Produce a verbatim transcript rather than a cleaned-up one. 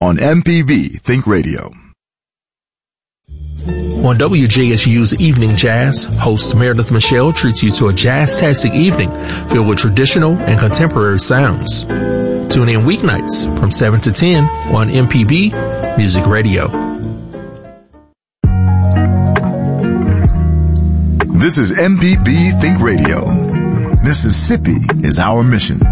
on M P B Think Radio. On W J S U's Evening Jazz, host Meredith Michelle treats you to a jazz-tastic evening filled with traditional and contemporary sounds. Tune in weeknights from seven to ten on M P B Music Radio. This is M P B Think Radio. Mississippi is our mission.